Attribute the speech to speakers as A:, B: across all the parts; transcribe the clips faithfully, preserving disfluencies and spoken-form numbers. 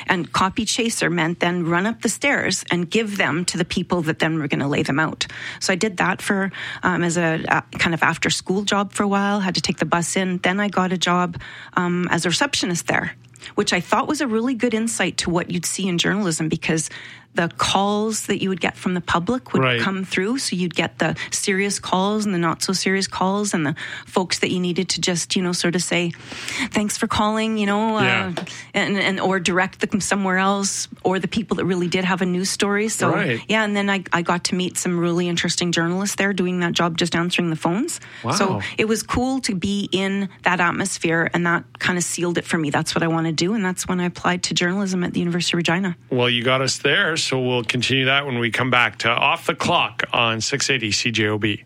A: And copy chaser meant then run up the stairs and give them to the people that then were going to lay them out. So I did that for um, as a, a kind of after school job for a while, had to take the bus in. Then I got a job um, as a receptionist there, which I thought was a really good insight to what you'd see in journalism, because the calls that you would get from the public would right. come through. So you'd get the serious calls and the not so serious calls, and the folks that you needed to just, you know, sort of say, thanks for calling, you know, yeah. uh, and, and or direct them somewhere else, or the people that really did have a news story. So right. yeah, and then I, I got to meet some really interesting journalists there doing that job, just answering the phones.
B: Wow.
A: So it was cool to be in that atmosphere, and that kind of sealed it for me. That's what I want to do, and that's when I applied to journalism at the University of Regina.
B: Well, you got us there. So we'll continue that when we come back to Off the Clock on six eighty C J O B.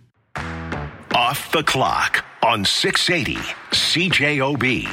C: Off the Clock on six eighty C J O B.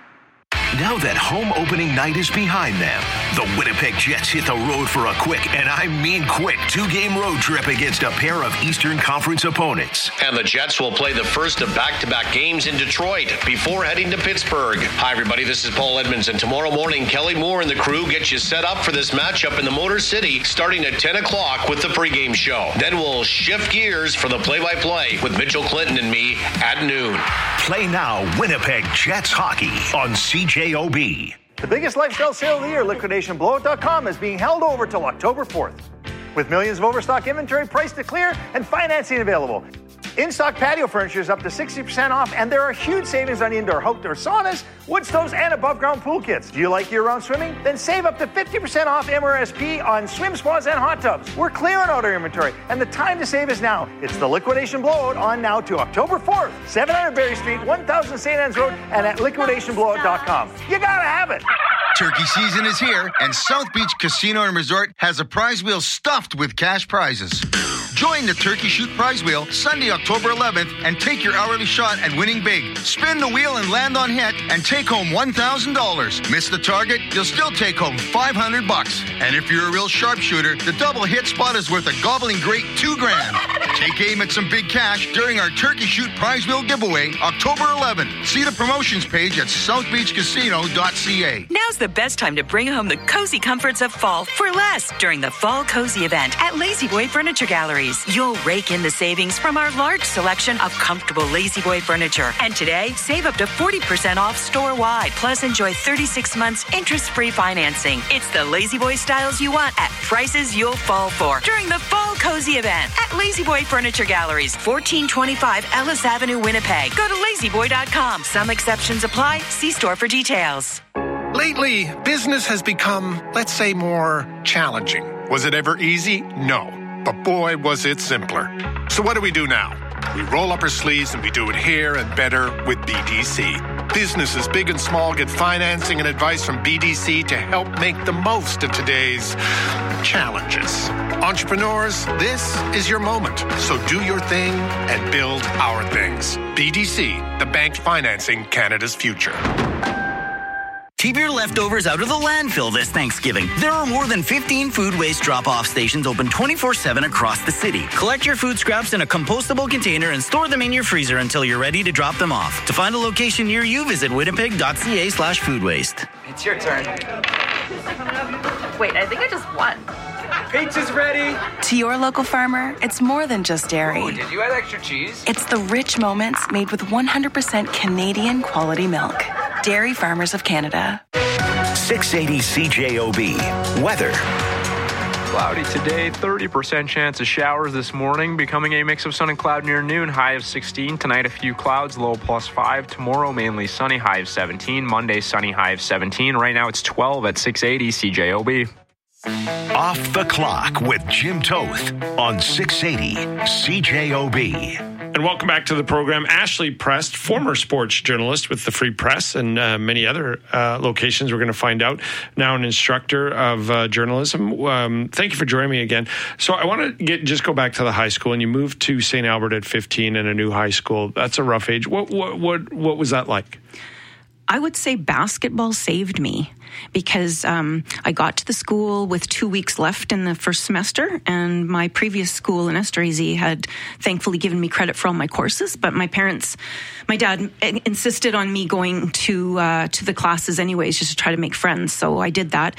C: Now that home opening night is behind them, the Winnipeg Jets hit the road for a quick, and I mean quick, two-game road trip against a pair of Eastern Conference opponents.
D: And the Jets will play the first of back-to-back games in Detroit before heading to Pittsburgh. Hi, everybody. This is Paul Edmonds, and tomorrow morning, Kelly Moore and the crew get you set up for this matchup in the Motor City starting at ten o'clock with the pregame show. Then we'll shift gears for the play-by-play with Mitchell Clinton and me at noon.
C: Play now Winnipeg Jets hockey on C J O B.
E: The biggest lifestyle sale of the year, liquidation blowout dot com, is being held over till October fourth. With millions of overstock inventory priced to clear and financing available. In-stock patio furniture is up to sixty percent off, and there are huge savings on indoor outdoor saunas, wood stoves, and above-ground pool kits. Do you like year-round swimming? Then save up to fifty percent off M R S P on swim spas and hot tubs. We're clearing out our inventory, and the time to save is now. It's the liquidation blowout on now to October fourth. seven hundred Berry Street, one thousand Saint Anne's Road, and at liquidation blowout dot com. You gotta have it!
F: Turkey season is here, and South Beach Casino and Resort has a prize wheel stuffed with cash prizes. Join the Turkey Shoot Prize Wheel Sunday, October eleventh, and take your hourly shot at winning big. Spin the wheel and land on hit, and take home one thousand dollars. Miss the target, you'll still take home five hundred bucks. And if you're a real sharpshooter, the double hit spot is worth a gobbling great two grand. Take aim at some big cash during our Turkey Shoot Prize Wheel giveaway, October eleventh. See the promotions page at south beach casino dot c a.
G: Now's the best time to bring home the cozy comforts of fall for less during the Fall Cozy event at Lazy Boy Furniture Galleries. You'll rake in the savings from our large selection of comfortable Lazy Boy furniture. And today, save up to forty percent off store-wide. Plus, enjoy thirty-six months interest-free financing. It's the Lazy Boy styles you want at prices you'll fall for during the Fall Cozy event at Lazy Boy Furniture Galleries, fourteen twenty-five Ellis Avenue, Winnipeg. Go to lazy boy dot com. Some exceptions apply. See store for details.
H: Lately, business has become, let's say, more challenging. Was it ever easy? No. But boy, was it simpler. So what do we do now? We roll up our sleeves and we do it here and better with B D C. Businesses big and small get financing and advice from B D C to help make the most of today's challenges. Entrepreneurs, this is your moment. So do your thing and build our things. B D C, the bank financing Canada's future.
I: Keep your leftovers out of the landfill this Thanksgiving. There are more than fifteen food waste drop-off stations open twenty-four seven across the city. Collect your food scraps in a compostable container and store them in your freezer until you're ready to drop them off. To find a location near you, visit winnipeg dot c a slash food waste.
J: It's your turn.
K: Wait, I think I just won.
J: Pizza's ready.
L: To your local farmer, it's more than just dairy.
J: Oh, did you add extra cheese?
L: It's the rich moments made with one hundred percent Canadian quality milk. Dairy Farmers of Canada.
C: six eighty C J O B. Weather.
M: Cloudy today, thirty percent chance of showers this morning, becoming a mix of sun and cloud near noon, high of sixteen. Tonight, a few clouds, low plus five. Tomorrow, mainly sunny, high of seventeen. Monday, sunny, high of seventeen. Right now, it's twelve at six eighty C J O B.
C: Off the Clock with Jim Toth on six eighty C J O B.
B: And welcome back to the program. Ashley Prest, former sports journalist with the Free Press and uh, many other uh, locations we're going to find out, now an instructor of uh, journalism. Um, thank you for joining me again. So I want to get just go back to the high school, and you moved to Saint Albert at fifteen in a new high school. That's a rough age. What what what, what was that like?
A: I would say basketball saved me because um, I got to the school with two weeks left in the first semester, and my previous school in Esterhazy had thankfully given me credit for all my courses, but my parents, my dad insisted on me going to uh, to the classes anyways just to try to make friends, so I did that.